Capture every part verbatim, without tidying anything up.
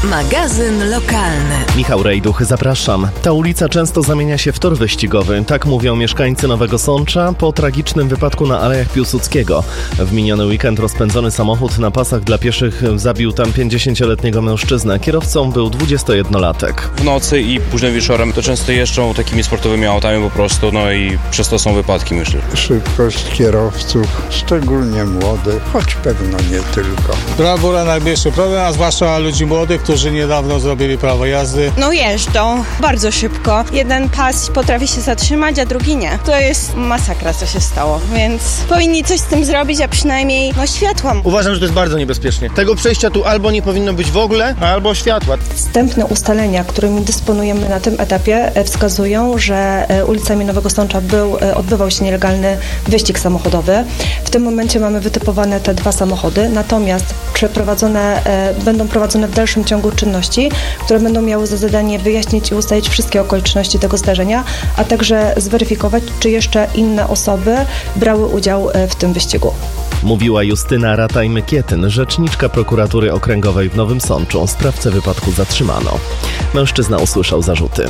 Magazyn lokalny. Michał Rejduch, zapraszam. Ta ulica często zamienia się w tor wyścigowy. Tak mówią mieszkańcy Nowego Sącza po tragicznym wypadku na Alejach Piłsudskiego. W miniony weekend rozpędzony samochód na pasach dla pieszych zabił tam pięćdziesięcioletniego mężczyznę. Kierowcą był dwudziestojednolatek. W nocy i późnym wieczorem to często jeżdżą takimi sportowymi autami po prostu, no i przez to są wypadki, myślę. Szybkość kierowców, szczególnie młodych, choć pewno nie tylko. Brawura największy problem, a zwłaszcza ludzi młodych, którzy niedawno zrobili prawo jazdy. No jeżdżą bardzo szybko. Jeden pas potrafi się zatrzymać, a drugi nie. To jest masakra, co się stało, więc powinni coś z tym zrobić, a przynajmniej no światła. Uważam, że to jest bardzo niebezpiecznie. Tego przejścia tu albo nie powinno być w ogóle, albo światła. Wstępne ustalenia, którymi dysponujemy na tym etapie, wskazują, że ulicami Nowego Sącza był, odbywał się nielegalny wyścig samochodowy. W tym momencie mamy wytypowane te dwa samochody, natomiast przeprowadzone, będą prowadzone w dalszym ciągu czynności, które będą miały za zadanie wyjaśnić i ustalić wszystkie okoliczności tego zdarzenia, a także zweryfikować, czy jeszcze inne osoby brały udział w tym wyścigu. Mówiła Justyna Rataj-Mykietyn, rzeczniczka prokuratury okręgowej w Nowym Sączu. Sprawcę wypadku zatrzymano. Mężczyzna usłyszał zarzuty.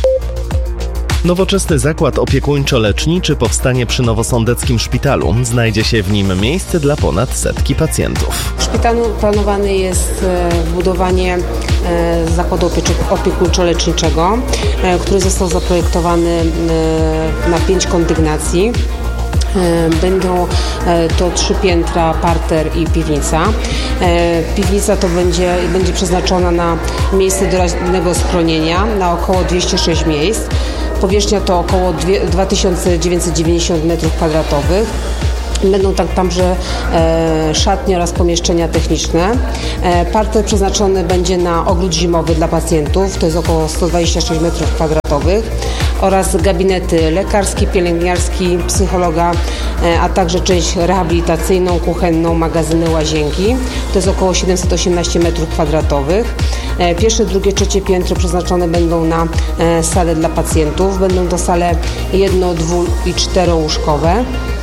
Nowoczesny zakład opiekuńczo-leczniczy powstanie przy Nowosądeckim Szpitalu. Znajdzie się w nim miejsce dla ponad setki pacjentów. W szpitalu planowane jest budowanie zakładu opiekuńczo-leczniczego, który został zaprojektowany na pięć kondygnacji. Będą to trzy piętra, parter i piwnica. Piwnica to będzie, będzie przeznaczona na miejsce doraźnego schronienia, na około dwieście sześć miejsc. Powierzchnia to około dwa tysiące dziewięćset dziewięćdziesiąt metrów kwadratowych. Będą tam także e, szatnie oraz pomieszczenia techniczne. E, parter przeznaczony będzie na ogród zimowy dla pacjentów, to jest około sto dwadzieścia sześć metrów kwadratowych, oraz gabinety lekarski, pielęgniarski, psychologa, e, a także część rehabilitacyjną, kuchenną, magazyny, łazienki. To jest około siedemset osiemnaście metrów kwadratowych. E, pierwsze, drugie, trzecie piętro przeznaczone będą na e, sale dla pacjentów. Będą to sale jedno-, dwu- i czterołóżkowe.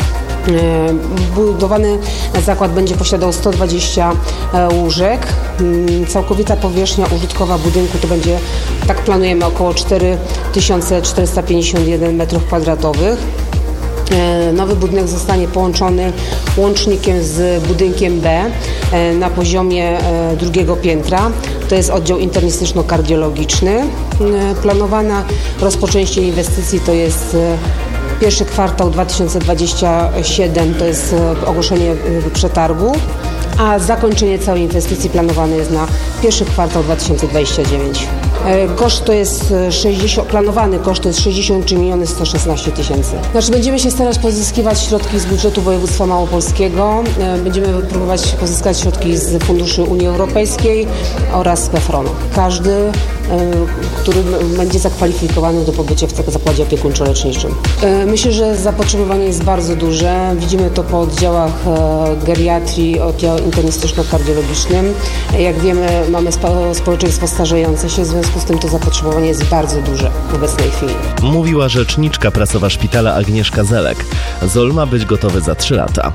Budowany zakład będzie posiadał sto dwadzieścia łóżek. Całkowita powierzchnia użytkowa budynku to będzie, tak planujemy, około cztery tysiące czterysta pięćdziesiąt jeden metrów kwadratowych. Nowy budynek zostanie połączony łącznikiem z budynkiem B na poziomie drugiego piętra. To jest oddział internistyczno-kardiologiczny. Planowane rozpoczęcie inwestycji to jest pierwszy kwartał dwa tysiące dwudziesty siódmy, to jest ogłoszenie przetargu, a zakończenie całej inwestycji planowane jest na pierwszy kwartał dwa tysiące dwudziesty dziewiąty. Koszt to jest sześćdziesiąt, planowany koszt to jest sześćdziesiąt trzy miliony sto szesnaście tysięcy. Znaczy będziemy się starać pozyskiwać środki z budżetu województwa małopolskiego, będziemy próbować pozyskać środki z funduszy Unii Europejskiej oraz z PEFRON-u. Każdy, który będzie zakwalifikowany do pobycia w zakładzie opiekuńczo-leczniczym. Myślę, że zapotrzebowanie jest bardzo duże. Widzimy to po oddziałach geriatrii, oddziale internistyczno-kardiologicznym. Jak wiemy, mamy społeczeństwo starzejące się, w związku z tym to zapotrzebowanie jest bardzo duże w obecnej chwili. Mówiła rzeczniczka prasowa szpitala Agnieszka Zelek. Z O L ma być gotowy za trzy lata.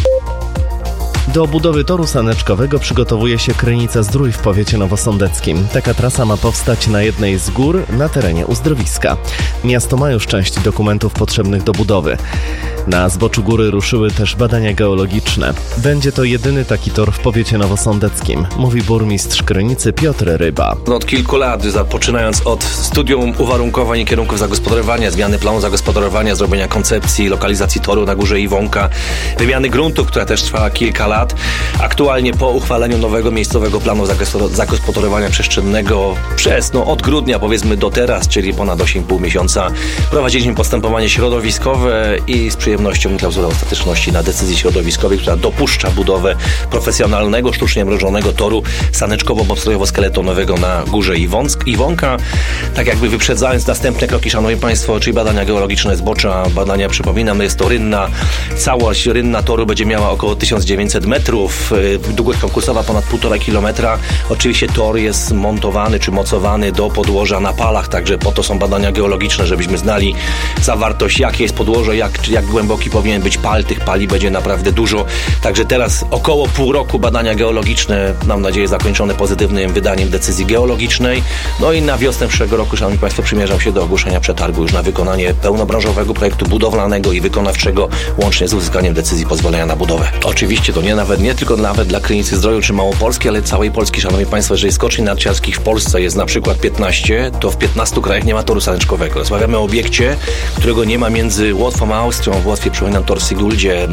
Do budowy toru saneczkowego przygotowuje się Krynica-Zdrój w powiecie nowosądeckim. Taka trasa ma powstać na jednej z gór na terenie uzdrowiska. Miasto ma już część dokumentów potrzebnych do budowy. Na zboczu góry ruszyły też badania geologiczne. Będzie to jedyny taki tor w powiecie nowosądeckim, mówi burmistrz Krynicy Piotr Ryba. Od kilku lat, poczynając od studium uwarunkowań i kierunków zagospodarowania, zmiany planu zagospodarowania, zrobienia koncepcji, lokalizacji toru na Górze Iwonka, wymiany gruntów, która też trwała kilka lat. Aktualnie po uchwaleniu nowego miejscowego planu zagospodarowania przestrzennego przez, no od grudnia powiedzmy do teraz, czyli ponad osiem i pół miesiąca, prowadziliśmy postępowanie środowiskowe i z przyjemnością klauzulę ostateczności na decyzji środowiskowej, która dopuszcza budowę profesjonalnego, sztucznie mrożonego toru saneczkowo-bobslejowo-skeletonowego na Górze Iwonsk, Iwonka. Tak jakby wyprzedzając następne kroki, szanowni państwo, czyli badania geologiczne zbocza, badania, przypominam, jest to rynna, całość rynna toru będzie miała około tysiąc dziewięćset pięćset metrów, długość konkursowa ponad półtora kilometra. Oczywiście tor jest montowany czy mocowany do podłoża na palach, także po to są badania geologiczne, żebyśmy znali zawartość, jakie jest podłoże, jak, jak głęboki powinien być pal. Tych pali będzie naprawdę dużo. Także teraz około pół roku badania geologiczne, mam nadzieję, zakończone pozytywnym wydaniem decyzji geologicznej. No i na wiosnę przyszłego roku, szanowni państwo, przymierzam się do ogłoszenia przetargu już na wykonanie pełnobranżowego projektu budowlanego i wykonawczego, łącznie z uzyskaniem decyzji pozwolenia na budowę. Oczywiście to nie nawet nie tylko nawet dla Krynicy Zdroju czy Małopolski, ale całej Polski, szanowni państwo. Jeżeli skoczni narciarskich w Polsce jest na przykład piętnaście, to w piętnastu krajach nie ma toru saneczkowego. Rozmawiamy o obiekcie, którego nie ma między Łotwą a Austrią. W Łotwie, przypominam, tor w Siguldzie,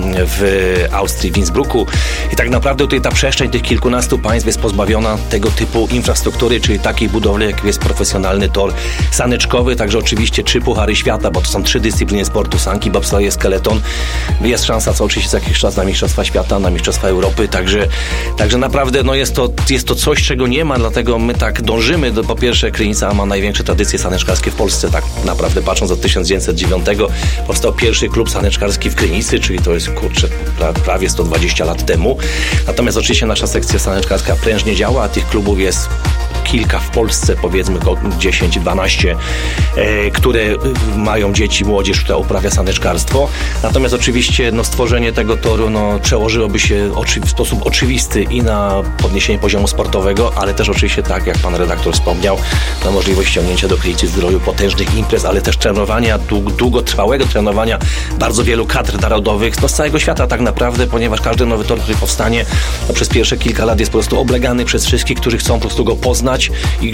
w Austrii, w Innsbrucku. I tak naprawdę tutaj ta przestrzeń tych kilkunastu państw jest pozbawiona tego typu infrastruktury, czyli takiej budowli, jak jest profesjonalny tor saneczkowy. Także oczywiście trzy puchary świata, bo to są trzy dyscypliny sportu: sanki, bobsleje, skeleton. Jest szansa, co oczywiście za jakiś czas na Mistrzostwa Świata, na Mistrzostwa Europy. Także, także naprawdę no jest, to, jest to coś, czego nie ma, dlatego my tak dążymy. Do, po pierwsze, Krynica ma największe tradycje saneczkarskie w Polsce. Tak naprawdę patrząc, od tysiąc dziewięćset dziewiątego powstał pierwszy klub saneczkarski w Krynicy, czyli to jest, kurczę, pra, prawie sto dwadzieścia lat temu. Natomiast oczywiście nasza sekcja saneczkarska prężnie działa, a tych klubów jest kilka w Polsce, powiedzmy dziesięć dwanaście, e, które mają dzieci, młodzież, która uprawia saneczkarstwo. Natomiast oczywiście no, stworzenie tego toru no, przełożyłoby się oczy, w sposób oczywisty i na podniesienie poziomu sportowego, ale też oczywiście, tak jak pan redaktor wspomniał, na możliwość ściągnięcia do Krynicy Zdroju potężnych imprez, ale też trenowania, dług, długotrwałego trenowania bardzo wielu kadr narodowych no, z całego świata tak naprawdę, ponieważ każdy nowy tor, który powstanie no, przez pierwsze kilka lat jest po prostu oblegany przez wszystkich, którzy chcą po prostu go poznać i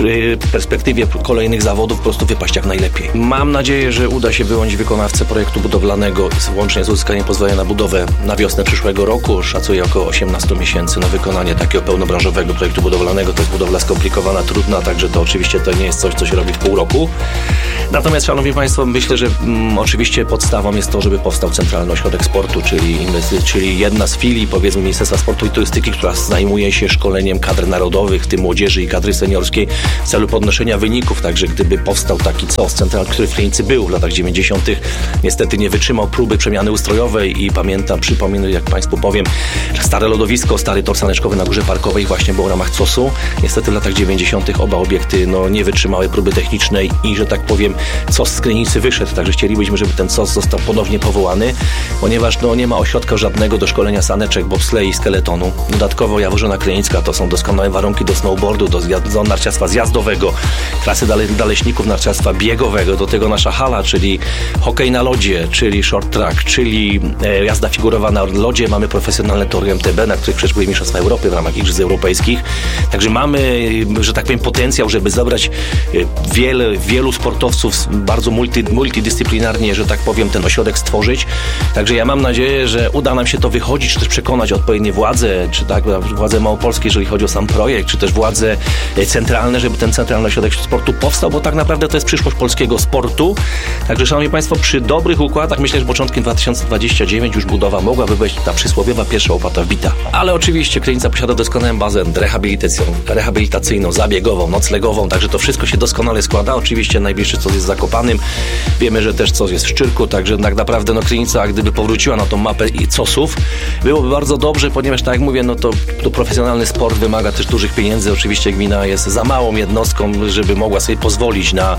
w perspektywie kolejnych zawodów po prostu wypaść jak najlepiej. Mam nadzieję, że uda się wyłonić wykonawcę projektu budowlanego łącznie z uzyskaniem pozwolenia na budowę na wiosnę przyszłego roku. Szacuję około osiemnaście miesięcy na wykonanie takiego pełnobranżowego projektu budowlanego. To jest budowla skomplikowana, trudna, także to oczywiście to nie jest coś, co się robi w pół roku. Natomiast, szanowni państwo, myślę, że mm, oczywiście podstawą jest to, żeby powstał Centralny Ośrodek Sportu, czyli, czyli jedna z filii, powiedzmy, Ministerstwa Sportu i Turystyki, która zajmuje się szkoleniem kadr narodowych, w tym młodzieży i kadry seniorskiej w celu podnoszenia wyników. Także gdyby powstał taki C O S centralny, który w Krynicy był w latach dziewięćdziesiątych, niestety nie wytrzymał próby przemiany ustrojowej i pamiętam, przypominam, jak państwu powiem, że stare lodowisko, stary tor saneczkowy na Górze Parkowej właśnie było w ramach C O S-u. Niestety w latach dziewięćdziesiątych oba obiekty no, nie wytrzymały próby technicznej i, że tak powiem, C O S z Krynicy wyszedł. Także chcielibyśmy, żeby ten C O S został ponownie powołany, ponieważ no, nie ma ośrodka żadnego do szkolenia saneczek, bobslei i skeletonu. Dodatkowo Jaworzona Krynicka to są doskonałe warunki do snowboardu, do, do narciarstwa zjazdowego, klasy dale, daleśników narciarstwa biegowego, do tego nasza hala, czyli hokej na lodzie, czyli short track, czyli e, jazda figurowa na lodzie. Mamy profesjonalne tory M T B, na których przecież były Mistrzostwa Europy w ramach Igrzysk Europejskich. Także mamy, że tak powiem, potencjał, żeby zebrać e, wiele, wielu sportowców bardzo multi, multidyscyplinarnie, że tak powiem, ten ośrodek stworzyć. Także ja mam nadzieję, że uda nam się to wychodzić, czy też przekonać odpowiednie władze, czy tak, władze małopolskie, jeżeli chodzi o sam projekt, czy też władze centralne, żeby ten Centralny Ośrodek Sportu powstał, bo tak naprawdę to jest przyszłość polskiego sportu. Także, szanowni państwo, przy dobrych układach myślę, że początkiem dwa tysiące dwudziestego dziewiątego już budowa mogłaby być ta przysłowiowa pierwsza łopata wbita. Ale oczywiście Krynica posiada doskonałą bazę rehabilitacyjną, zabiegową, noclegową, także to wszystko się doskonale składa. Oczywiście najbliższy C O S jest w Zakopanym. Wiemy, że też C O S jest w Szczyrku, także tak naprawdę no, Krynica, gdyby powróciła na tą mapę i C O S-ów, byłoby bardzo dobrze, ponieważ tak jak mówię, no to, to profesjonalny sport wymaga też dużych pieniędzy. Oczywiście gmina jest za małą jednostką, żeby mogła sobie pozwolić na,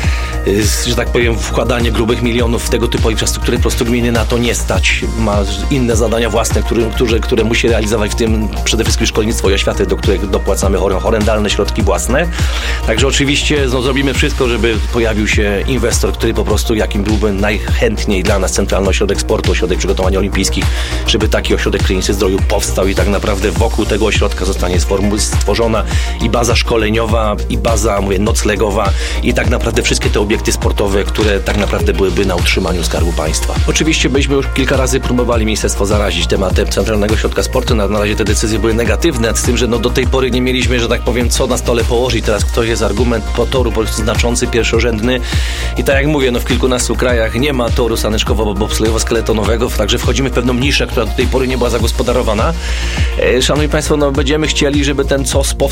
że tak powiem, wkładanie grubych milionów w tego typu infrastruktury. Po prostu gminy na to nie stać. Ma inne zadania własne, które, które, które musi realizować, w tym przede wszystkim szkolnictwo i oświatę, do których dopłacamy horrendalne środki własne. Także oczywiście no, zrobimy wszystko, żeby pojawił się inwestor, który po prostu, jakim byłby najchętniej dla nas Centralny Ośrodek Sportu, Ośrodek Przygotowania Olimpijskich, żeby taki ośrodek Krynicy Zdroju powstał i tak naprawdę wokół tego ośrodka zostanie stworzona i baza szkoleniowa, i baza, mówię, noclegowa, i tak naprawdę wszystkie te obiekty sportowe, które tak naprawdę byłyby na utrzymaniu Skarbu Państwa. Oczywiście byśmy już kilka razy próbowali ministerstwo zarazić tematem Centralnego Ośrodka Sportu. Na, na razie te decyzje były negatywne, z tym, że no do tej pory nie mieliśmy, że tak powiem, co na stole położyć. Teraz ktoś jest argument po toru po prostu znaczący, pierwszorzędny i tak jak mówię, no w kilkunastu krajach nie ma toru saneczkowo-bobslejowo-skeletonowego, także wchodzimy w pewną niszę, która do tej pory nie była zagospodarowana. E, szanowni państwo, no będziemy chcieli, żeby ten C O S powstał jak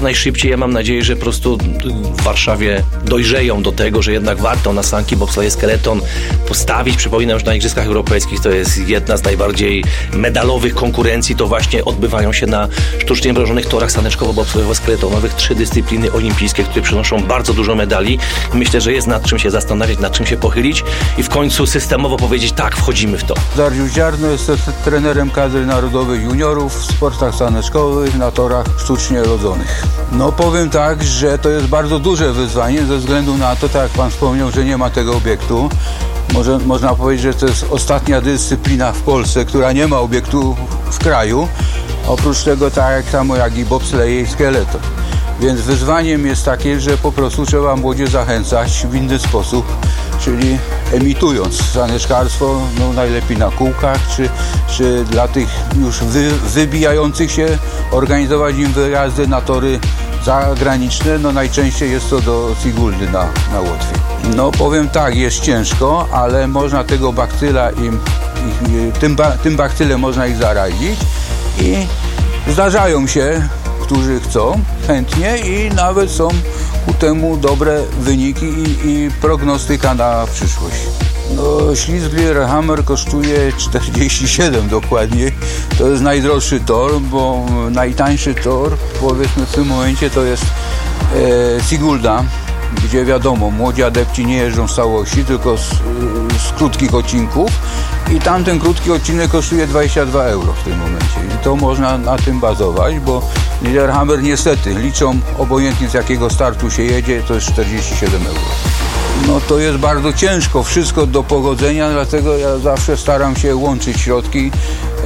najszybciej. Ja mam nadzieję, że po prostu w Warszawie dojrzeją do tego, że jednak warto na sanki bobsleje skeleton postawić. Przypominam, że na Igrzyskach Europejskich to jest jedna z najbardziej medalowych konkurencji. To właśnie odbywają się na sztucznie mrożonych torach saneczkowo-bobslejowo-skeletonowych trzy dyscypliny olimpijskie, które przynoszą bardzo dużo medali. Myślę, że jest nad czym się zastanawiać, nad czym się pochylić i w końcu systemowo powiedzieć tak, wchodzimy w to. Dariusz Ziarno, jest trenerem kadry narodowej juniorów w sportach saneczkowych na torach sztucznie rodzonych. No powiem tak, że to jest bardzo duże wyzwanie ze względu na to, tak jak pan wspomniał, że nie ma tego obiektu. Może, można powiedzieć, że to jest ostatnia dyscyplina w Polsce, która nie ma obiektu w kraju. Oprócz tego tak samo jak i bobsleje i skeleton. Więc wyzwaniem jest takie, że po prostu trzeba młodzież zachęcać w inny sposób, czyli emitując saneczkarstwo, no najlepiej na kółkach, czy, czy dla tych już wy, wybijających się organizować im wyjazdy na tory zagraniczne, no najczęściej jest to do Siguldy na, na Łotwie. No powiem tak, jest ciężko, ale można tego baktyla im, ich, tym, ba, tym baktylem można ich zarazić i zdarzają się, którzy chcą chętnie i nawet są ku temu dobre wyniki i, i prognostyka na przyszłość. No, ślizg Lillehammer kosztuje czterdzieści siedem dokładnie. To jest najdroższy tor, bo najtańszy tor, powiedzmy w tym momencie, to jest e, Sigulda, gdzie wiadomo, młodzi adepci nie jeżdżą z całości, tylko z, z krótkich odcinków i tamten krótki odcinek kosztuje dwadzieścia dwa euro w tym momencie. I to można na tym bazować, bo Lillehammer niestety liczą obojętnie z jakiego startu się jedzie, to jest czterdzieści siedem euro. No to jest bardzo ciężko, wszystko do pogodzenia, dlatego ja zawsze staram się łączyć środki e,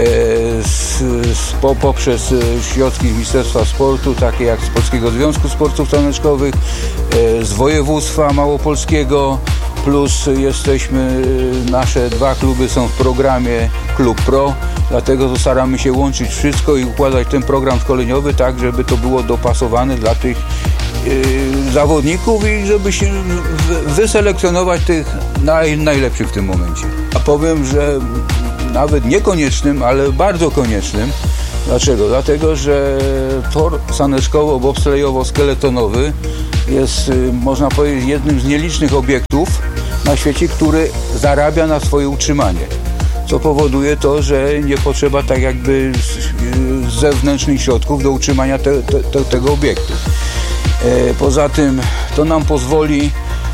z, z, po, poprzez środki Ministerstwa Sportu, takie jak z Polskiego Związku Sportów Saneczkowych, e, z województwa małopolskiego, plus jesteśmy, nasze dwa kluby są w programie Klub Pro, dlatego to staramy się łączyć wszystko i układać ten program szkoleniowy tak, żeby to było dopasowane dla tych Yy, zawodników i żeby się w, wyselekcjonować tych naj, najlepszych w tym momencie. A powiem, że nawet niekoniecznym, ale bardzo koniecznym. Dlaczego? Dlatego, że tor saneczkowo-bobslejowo-skeletonowy jest, yy, można powiedzieć, jednym z nielicznych obiektów na świecie, który zarabia na swoje utrzymanie. Co powoduje to, że nie potrzeba tak jakby z, z zewnętrznych środków do utrzymania te, te, te, tego obiektu. Poza tym to nam pozwoli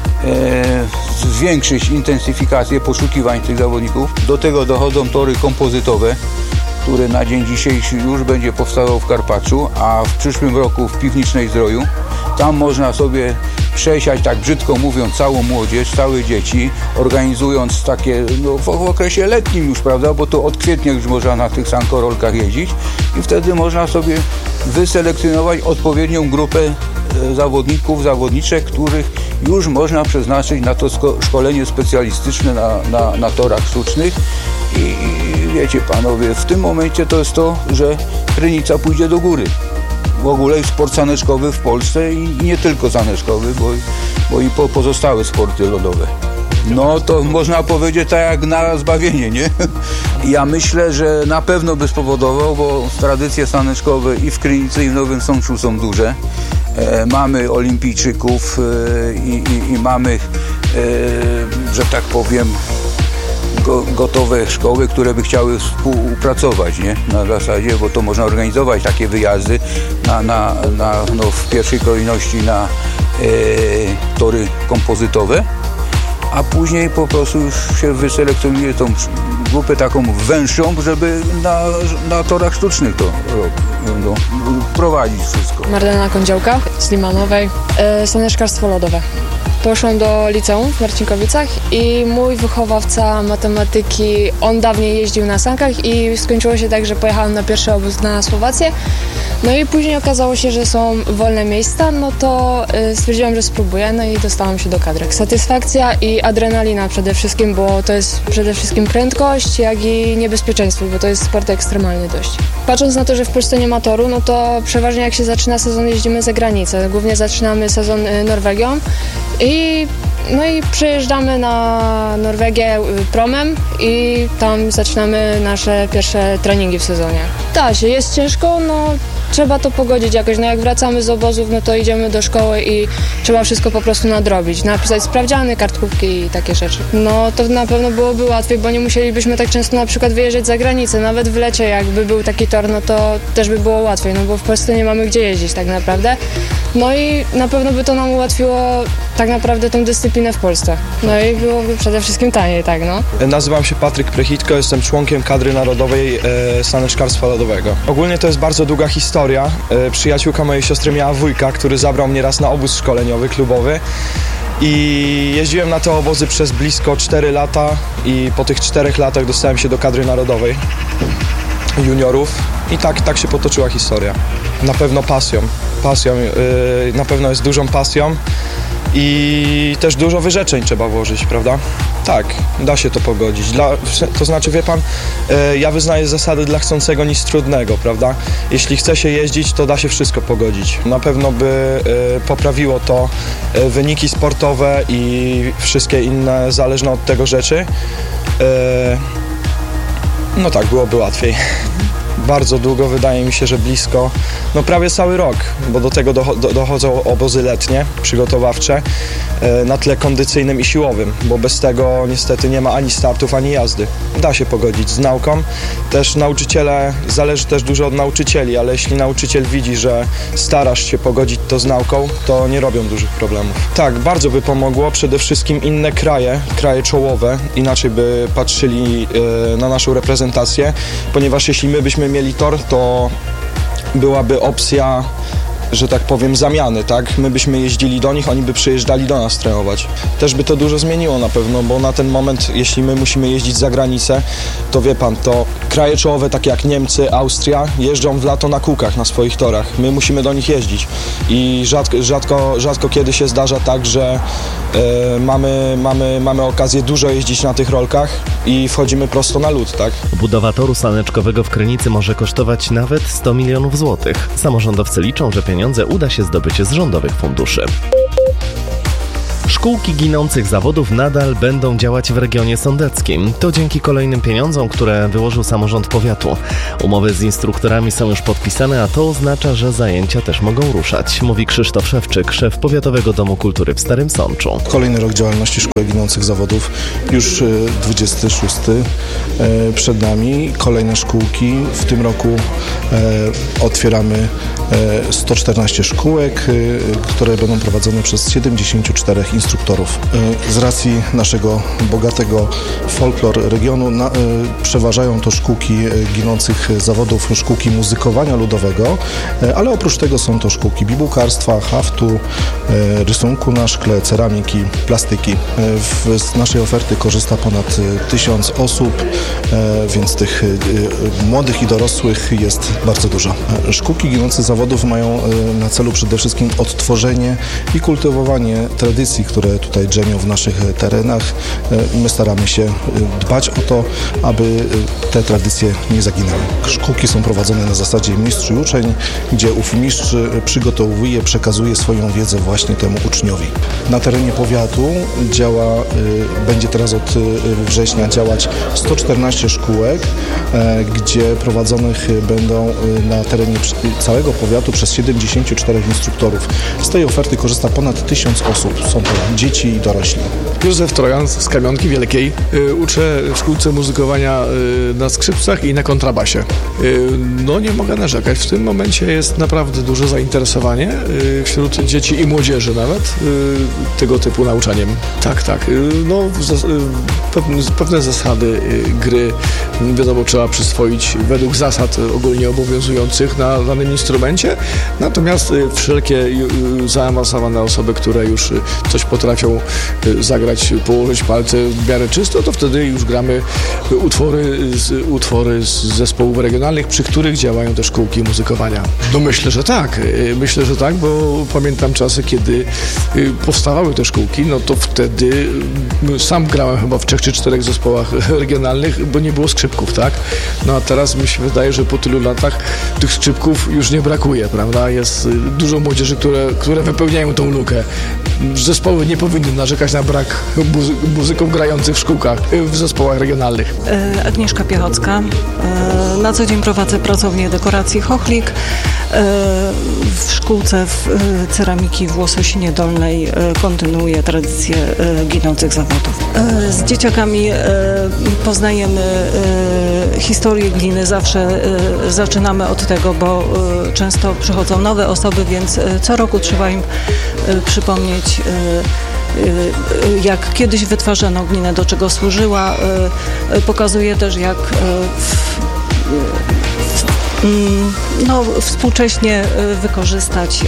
e, zwiększyć intensyfikację poszukiwań tych zawodników. Do tego dochodzą tory kompozytowe, które na dzień dzisiejszy już będzie powstawał w Karpaczu, a w przyszłym roku w Piwnicznej Zdroju. Tam można sobie przesiać, tak brzydko mówiąc, całą młodzież, całe dzieci, organizując takie no, w, w okresie letnim już, prawda, bo to od kwietnia już można na tych sankorolkach jeździć i wtedy można sobie wyselekcjonować odpowiednią grupę e, zawodników, zawodniczek, których już można przeznaczyć na to szkolenie specjalistyczne na, na, na torach sztucznych i, i wiecie panowie, w tym momencie to jest to, że Krynica pójdzie do góry. W ogóle sport saneczkowy w Polsce i nie tylko saneczkowy, bo, bo i po, pozostałe sporty lodowe. No to można powiedzieć tak jak na zbawienie, nie? Ja myślę, że na pewno by spowodował, bo tradycje saneczkowe i w Krynicy i w Nowym Sączu są duże. E, mamy olimpijczyków e, i, i, i mamy, e, że tak powiem, go, gotowe szkoły, które by chciały współpracować, nie? Na zasadzie, bo to można organizować takie wyjazdy na, na, na, no, w pierwszej kolejności na e, tory kompozytowe, a później po prostu już się wyselekcjonuje tą grupę taką węższą, żeby na, na torach sztucznych to no, prowadzić wszystko. Marlena Kądziołka z Limanowej, e, saneczkarstwo lodowe. Poszłam do liceum w Marcinkowicach i mój wychowawca matematyki, on dawniej jeździł na sankach i skończyło się tak, że pojechałam na pierwszy obóz na Słowację. No i później okazało się, że są wolne miejsca, no to y, stwierdziłam, że spróbuję, no i dostałam się do kadry. Satysfakcja i adrenalina przede wszystkim, bo to jest przede wszystkim prędkość, jak i niebezpieczeństwo, bo to jest sport ekstremalny dość. Patrząc na to, że w Polsce nie ma toru, no to przeważnie jak się zaczyna sezon, jeździmy za granicę. Głównie zaczynamy sezon y, Norwegią i no i przyjeżdżamy na Norwegię promem i tam zaczynamy nasze pierwsze treningi w sezonie. Da się, jest ciężko, no trzeba to pogodzić jakoś. No jak wracamy z obozów, no to idziemy do szkoły i trzeba wszystko po prostu nadrobić. Napisać sprawdziany, kartkówki i takie rzeczy. No to na pewno byłoby łatwiej, bo nie musielibyśmy tak często na przykład wyjeżdżać za granicę. Nawet w lecie jakby był taki tor, no to też by było łatwiej, no bo w Polsce nie mamy gdzie jeździć tak naprawdę. No i na pewno by to nam ułatwiło tak naprawdę tą dyscyplinę w Polsce. No i byłoby przede wszystkim taniej, tak no. Nazywam się Patryk Prechitko, jestem członkiem kadry narodowej e, saneczkarstwa lodowego. Ogólnie to jest bardzo długa historia. E, przyjaciółka mojej siostry miała wujka, który zabrał mnie raz na obóz szkoleniowy, klubowy. I jeździłem na te obozy przez blisko cztery lata i po tych czterech latach dostałem się do kadry narodowej juniorów i tak, tak się potoczyła historia. Na pewno pasją, pasją, yy, na pewno jest dużą pasją i też dużo wyrzeczeń trzeba włożyć, prawda? Tak, da się to pogodzić. Dla, to znaczy, wie pan, yy, ja wyznaję zasady dla chcącego nic trudnego, prawda? Jeśli chce się jeździć, to da się wszystko pogodzić. Na pewno by yy, poprawiło to yy, wyniki sportowe i wszystkie inne zależne od tego rzeczy. Yy, no tak, byłoby łatwiej. Bardzo długo, wydaje mi się, że blisko, no prawie cały rok, bo do tego docho- dochodzą obozy letnie, przygotowawcze, e, na tle kondycyjnym i siłowym, bo bez tego niestety nie ma ani startów, ani jazdy. Da się pogodzić z nauką. Też nauczyciele, zależy też dużo od nauczycieli, ale jeśli nauczyciel widzi, że starasz się pogodzić to z nauką, to nie robią dużych problemów. Tak, bardzo by pomogło, przede wszystkim inne kraje, kraje czołowe, inaczej by patrzyli e, na naszą reprezentację, ponieważ jeśli my byśmy mieli tor, to byłaby opcja, że tak powiem, zamiany, tak? My byśmy jeździli do nich, oni by przyjeżdżali do nas trenować. Też by to dużo zmieniło na pewno, bo na ten moment, jeśli my musimy jeździć za granicę, to wie pan, to kraje czołowe, takie jak Niemcy, Austria, jeżdżą w lato na kółkach na swoich torach. My musimy do nich jeździć i rzadko, rzadko, rzadko kiedy się zdarza tak, że e, mamy, mamy, mamy okazję dużo jeździć na tych rolkach i wchodzimy prosto na lód, tak? Budowa toru saneczkowego w Krynicy może kosztować nawet sto milionów złotych. Samorządowcy liczą, że pieniądze uda się zdobyć z rządowych funduszy. Szkółki ginących zawodów nadal będą działać w regionie sądeckim. To dzięki kolejnym pieniądzom, które wyłożył samorząd powiatu. Umowy z instruktorami są już podpisane, a to oznacza, że zajęcia też mogą ruszać, mówi Krzysztof Szewczyk, szef Powiatowego Domu Kultury w Starym Sączu. Kolejny rok działalności Szkółek Ginących Zawodów, już dwudziesty szósty przed nami. Kolejne szkółki. W tym roku otwieramy sto czternaście szkółek, które będą prowadzone przez siedemdziesięciu czterech instruktorów. Z racji naszego bogatego folklor regionu na, przeważają to szkółki ginących zawodów, szkółki muzykowania ludowego, ale oprócz tego są to szkółki bibułkarstwa, haftu, rysunku na szkle, ceramiki, plastyki. W, z naszej oferty korzysta ponad tysiąc osób, więc tych młodych i dorosłych jest bardzo dużo. Szkółki ginących zawodów mają na celu przede wszystkim odtworzenie i kultywowanie tradycji, które tutaj drzemią w naszych terenach. My staramy się dbać o to, aby te tradycje nie zaginęły. Szkółki są prowadzone na zasadzie mistrz i uczeń, gdzie ów mistrz przygotowuje, przekazuje swoją wiedzę właśnie temu uczniowi. Na terenie powiatu działa, będzie teraz od września działać sto czternaście szkółek, gdzie prowadzonych będą na terenie całego powiatu przez siedemdziesięciu czterech instruktorów. Z tej oferty korzysta ponad tysiąc osób. Są to dzieci i dorośli. Józef Trojan z Kamionki Wielkiej. Uczę w szkółce muzykowania na skrzypcach i na kontrabasie. No nie mogę narzekać. W tym momencie jest naprawdę duże zainteresowanie wśród dzieci i młodzieży nawet tego typu nauczaniem. Tak, tak. No pewne zasady gry wiadomo trzeba przyswoić według zasad ogólnie obowiązujących na danym instrumencie. Natomiast wszelkie zaawansowane osoby, które już coś potrafią zagrać, położyć palce w miarę czysto, to wtedy już gramy utwory z, utwory z zespołów regionalnych, przy których działają te szkółki muzykowania. No myślę, że tak. Myślę, że tak, bo pamiętam czasy, kiedy powstawały te szkółki, no to wtedy sam grałem chyba w trzech czy czterech zespołach regionalnych, bo nie było skrzypków, tak? No a teraz mi się wydaje, że po tylu latach tych skrzypków już nie brakuje, prawda? Jest dużo młodzieży, które, które wypełniają tą lukę. Zespoły zespoły nie powinny narzekać na brak muzy- muzyków grających w szkółkach, w zespołach regionalnych. Agnieszka Piechocka. Na co dzień prowadzę pracownię dekoracji Chochlik. W szkółce w ceramiki w Łososinie Dolnej kontynuuję tradycję ginących zawodów. Z dzieciakami poznajemy historię gliny. Zawsze zaczynamy od tego, bo często przychodzą nowe osoby, więc co roku trzeba im przypomnieć, jak kiedyś wytwarzano glinę, do czego służyła. Pokazuje też, jak w, no, współcześnie wykorzystać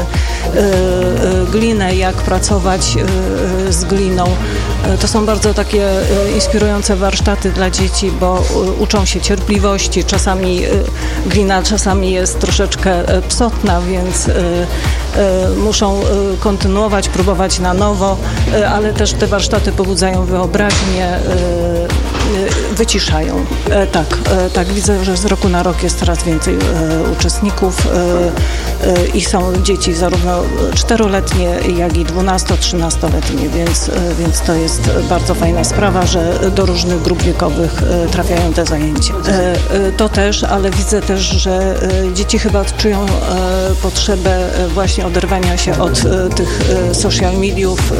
glinę, jak pracować z gliną. To są bardzo takie inspirujące warsztaty dla dzieci, bo uczą się cierpliwości. Czasami glina czasami jest troszeczkę psotna, więc muszą kontynuować, próbować na nowo, ale też te warsztaty pobudzają wyobraźnię, wyciszają. Tak, tak, widzę, że z roku na rok jest coraz więcej uczestników i są dzieci zarówno czteroletnie, jak i dwunasto-trzynastoletnie, więc, więc to jest bardzo fajna sprawa, że do różnych grup wiekowych trafiają te zajęcia. To też, ale widzę też, że dzieci chyba czują potrzebę właśnie oderwania się od tych social mediów,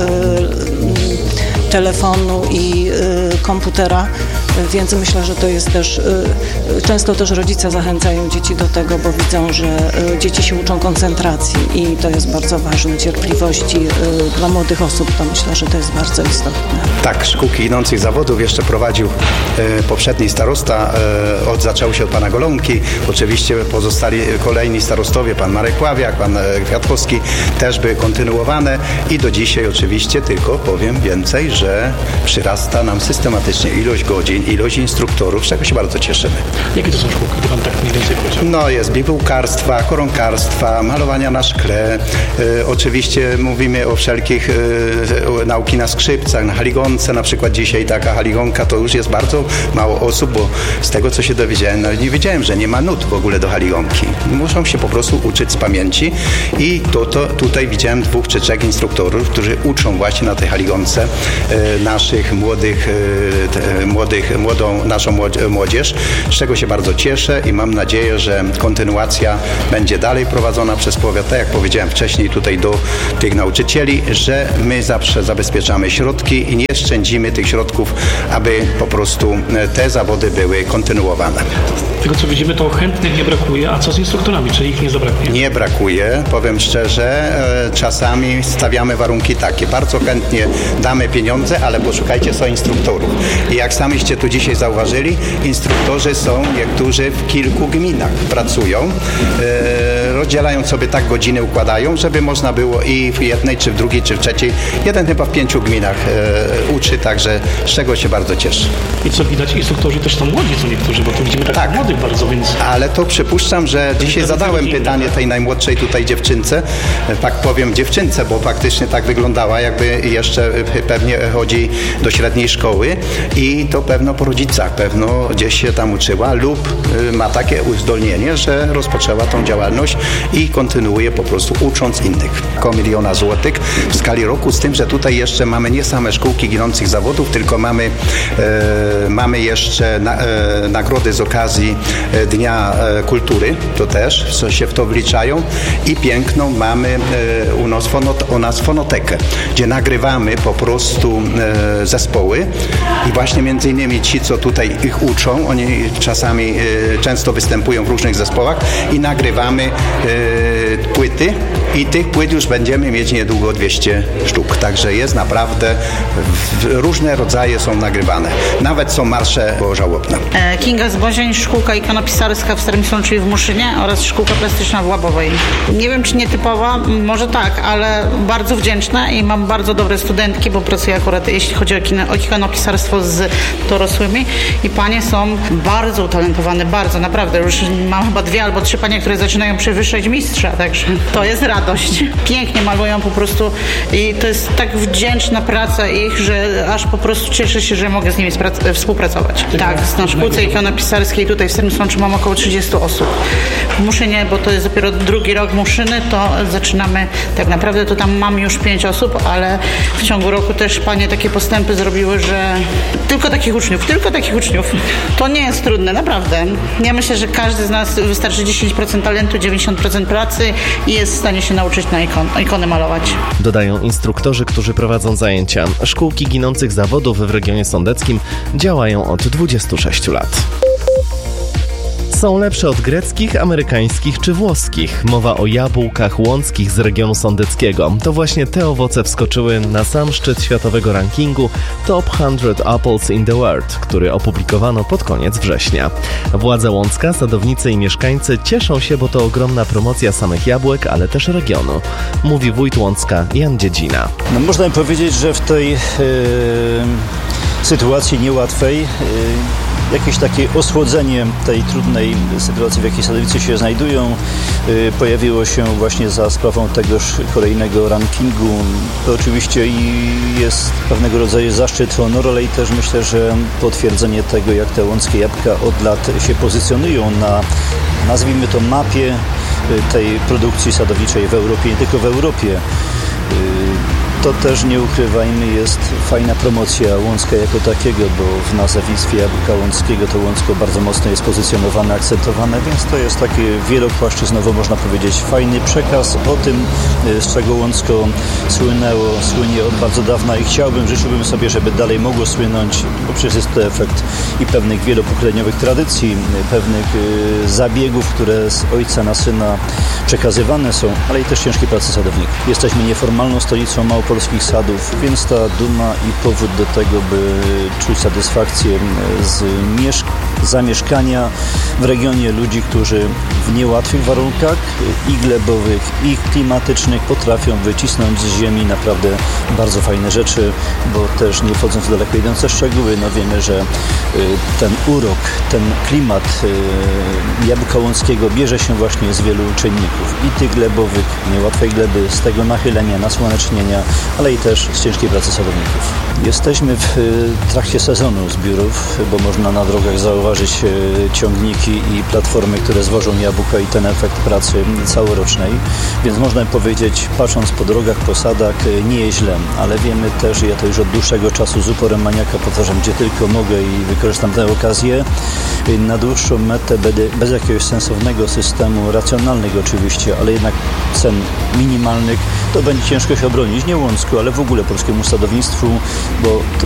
telefonu i komputera, więc myślę, że to jest też, często też rodzice zachęcają dzieci do tego, bo widzą, że dzieci się uczą koncentracji i to jest bardzo ważne, cierpliwości dla młodych osób, to myślę, że to jest bardzo istotne. Tak, szkółki ginących zawodów jeszcze prowadził poprzedni starosta, od, zaczął się od pana Golonki, oczywiście pozostali kolejni starostowie, pan Marek Ławiak, pan Kwiatkowski, też były kontynuowane i do dzisiaj oczywiście tylko powiem więcej, że przyrasta nam systematycznie ilość godzin, ilość instruktorów, z czego się bardzo cieszymy. Jakie to są szkółki, gdy pan tak mniej więcej powiedział? No jest bibułkarstwa, koronkarstwa, malowania na szkle, y, oczywiście mówimy o wszelkich y, nauki na skrzypcach, na haligonce, na przykład dzisiaj taka haligonka to już jest bardzo mało osób, bo z tego co się dowiedziałem, nawet nie wiedziałem, że nie ma nut w ogóle do haligonki. Muszą się po prostu uczyć z pamięci i to, to tutaj widziałem dwóch czy trzech instruktorów, którzy uczą właśnie na tej haligonce y, naszych młodych, y, te, młodych, młodą, naszą młodzież, z czego się bardzo cieszę i mam nadzieję, że kontynuacja będzie dalej prowadzona przez powiat, tak jak powiedziałem wcześniej tutaj do tych nauczycieli, że my zawsze zabezpieczamy środki i nie szczędzimy tych środków, aby po prostu te zawody były kontynuowane. Z tego co widzimy, to chętnych nie brakuje, a co z instruktorami? Czy ich nie zabraknie? Nie brakuje, powiem szczerze, czasami stawiamy warunki takie, bardzo chętnie damy pieniądze, ale poszukajcie są instruktorów. I jak samiście tu dzisiaj zauważyli, instruktorzy są niektórzy w kilku gminach pracują, e, rozdzielają sobie tak godziny, układają, żeby można było i w jednej, czy w drugiej, czy w trzeciej. Jeden chyba w pięciu gminach e, uczy, także z czego się bardzo cieszę. I co widać, instruktorzy też są młodzi, co niektórzy, bo tu widzimy tak, tak młodych bardzo, więc... Ale to przypuszczam, że dzisiaj zadałem pytanie tej najmłodszej tutaj dziewczynce, tak powiem dziewczynce, bo faktycznie tak wyglądała, jakby jeszcze pewnie chodzi do średniej szkoły i to pewno po rodzicach, pewno gdzieś się tam uczyła lub ma takie uzdolnienie, że rozpoczęła tą działalność i kontynuuje po prostu ucząc innych. Około miliona złotych w skali roku, z tym, że tutaj jeszcze mamy nie same szkółki ginących zawodów, tylko mamy, e, mamy jeszcze na, e, nagrody z okazji Dnia Kultury, to też co się w to wliczają i piękną mamy e, u, nas fonot, u nas fonotekę, gdzie nagrywamy po prostu e, zespoły i właśnie między innymi ci, co tutaj ich uczą, oni czasami e, często występują w różnych zespołach i nagrywamy e, płyty i tych płyt już będziemy mieć niedługo dwieście sztuk, także jest naprawdę w, różne rodzaje są nagrywane, nawet są marsze żałobne. Kinga Zbozień, szkółka ikonopisarska w Starym Sączu i w Muszynie oraz szkółka plastyczna w Łabowej. Nie wiem, czy nietypowa, może tak, ale bardzo wdzięczna i mam bardzo dobre studentki, bo pracuję akurat, jeśli chodzi o, kino, o ikonopisarstwo z dorosłymi i panie są bardzo utalentowane, bardzo, naprawdę. Już mam chyba dwie albo trzy panie, które zaczynają przewyższać mistrza, także to jest radość. radość. Pięknie malują po prostu i to jest tak wdzięczna praca ich, że aż po prostu cieszę się, że mogę z nimi sprac- współpracować. Tak, na szkółce ikonopisarskiej tutaj w Starym Sączu mam około trzydzieści osób. W Muszynie, bo to jest dopiero drugi rok Muszyny, to zaczynamy, tak naprawdę to tam mam już pięć osób, ale w ciągu roku też panie takie postępy zrobiły, że tylko takich uczniów, tylko takich uczniów. To nie jest trudne, naprawdę. Ja myślę, że każdy z nas wystarczy dziesięć procent talentu, dziewięćdziesiąt procent pracy i jest w stanie się nauczyć na ikon, ikony malować. Dodają instruktorzy, którzy prowadzą zajęcia. Szkółki ginących zawodów w regionie sądeckim działają od dwudziestu sześciu lat. Są lepsze od greckich, amerykańskich czy włoskich. Mowa o jabłkach łąckich z regionu sądeckiego. To właśnie te owoce wskoczyły na sam szczyt światowego rankingu Top sto Apples in the World, który opublikowano pod koniec września. Władze Łącka, sadownicy i mieszkańcy cieszą się, bo to ogromna promocja samych jabłek, ale też regionu. Mówi wójt Łącka Jan Dziedzina. No, można powiedzieć, że w tej yy, sytuacji niełatwej yy, jakieś takie osłodzenie tej trudnej sytuacji, w jakiej sadownicy się znajdują, yy, pojawiło się właśnie za sprawą tegoż kolejnego rankingu. To oczywiście i jest pewnego rodzaju zaszczyt, honor, ale i też myślę, że potwierdzenie tego, jak te łąckie jabłka od lat się pozycjonują na, nazwijmy to, mapie tej produkcji sadowniczej w Europie, nie tylko w Europie. Yy, To też, nie ukrywajmy, jest fajna promocja Łącka jako takiego, bo w nazewnictwie jabłka łąckiego to Łącko bardzo mocno jest pozycjonowane, akcentowane, więc to jest takie wielopłaszczyznowo, można powiedzieć, fajny przekaz o tym, z czego Łącko słynęło, słynie od bardzo dawna i chciałbym, życzyłbym sobie, żeby dalej mogło słynąć, bo przecież jest to efekt i pewnych wielopokoleniowych tradycji, pewnych zabiegów, które z ojca na syna przekazywane są, ale i też ciężkiej pracy sadowników. Jesteśmy nieformalną stolicą Małopolski, polskich sadów, więc ta duma i powód do tego, by czuć satysfakcję z mieszk- zamieszkania w regionie ludzi, którzy w niełatwych warunkach i glebowych, i klimatycznych potrafią wycisnąć z ziemi naprawdę bardzo fajne rzeczy, bo też nie wchodząc w daleko idące szczegóły, no wiemy, że ten urok, ten klimat jabłka łąckiego bierze się właśnie z wielu czynników i tych glebowych, niełatwej gleby, z tego nachylenia, nasłonecznienia, ale i też z ciężkiej pracy sadowników. Jesteśmy w trakcie sezonu zbiórów, bo można na drogach zauważyć ciągniki i platformy, które zwożą jabłka i ten efekt pracy całorocznej. Więc można powiedzieć, patrząc po drogach, po sadach, nie jest źle, ale wiemy też, ja to już od dłuższego czasu z uporem maniaka powtarzam, gdzie tylko mogę i wykorzystam tę okazję, na dłuższą metę bez jakiegoś sensownego systemu, racjonalnych oczywiście, ale jednak cen minimalnych, to będzie ciężko się obronić, nie Łącku, ale w ogóle polskiemu sadownictwu, bo